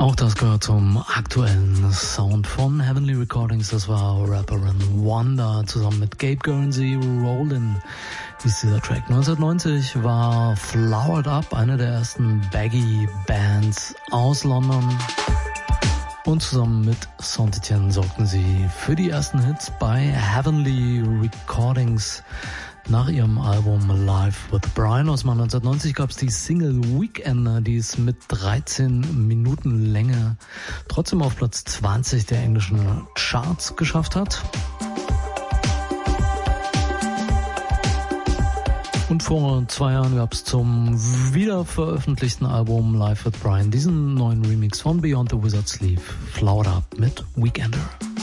Auch das gehört zum aktuellen Sound von Heavenly Recordings. Das war Rapperin Wonder zusammen mit Gabe Guernsey. Rollin' hieß dieser Track. 1990 war Flowered Up eine der ersten Baggy-Bands aus London. Und zusammen mit Saint-Etienne sorgten sie für die ersten Hits bei Heavenly Recordings. Nach ihrem Album Live with Brian aus 1990 gab es die Single Weekender, die es mit 13 Minuten Länge trotzdem auf Platz 20 der englischen Charts geschafft hat. Und vor 2 Jahren gab es zum wiederveröffentlichten Album Live with Brian diesen neuen Remix von Beyond the Wizard's Sleeve, Flowered Up mit Weekender.